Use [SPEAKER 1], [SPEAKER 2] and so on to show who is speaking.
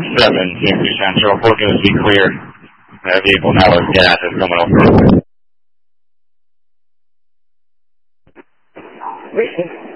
[SPEAKER 1] Safety Central. 14 is be clear. Vehicle now with gas is coming over.